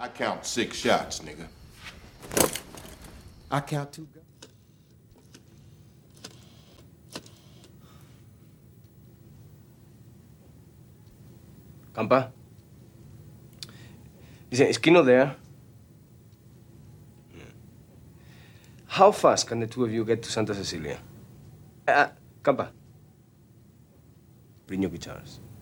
I count 6 shots, nigga. I count 2 guns. Campa? Listen, is Kino there? How fast can the two of you get to Santa Cecilia? Campa. Bring your guitars.